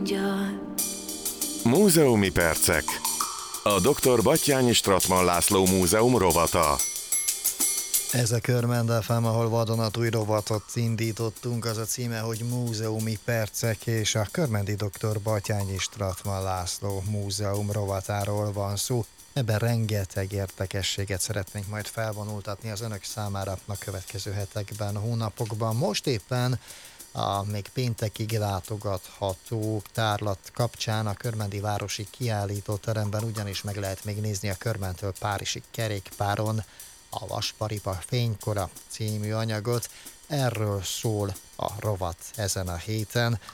angyal. Múzeumi percek. A dr. Batthyány Strattmann László Múzeum rovata. Ez a Körmend FM, ahol vadonatúj rovatot indítottunk, az a címe, hogy Múzeumi percek, és a körmendi dr. Batthyány Strattmann László Múzeum rovatáról van szó. Ebben rengeteg érdekességet szeretnénk majd felvonultatni az önök számára a következő hetekben, hónapokban. Most éppen a még péntekig látogatható tárlat kapcsán a körmendi városi kiállítóteremben ugyanis meg lehet még nézni a Körmendtől Párizsig kerékpáron a Vasparipa fénykora című anyagot. Erről szól a rovat ezen a héten.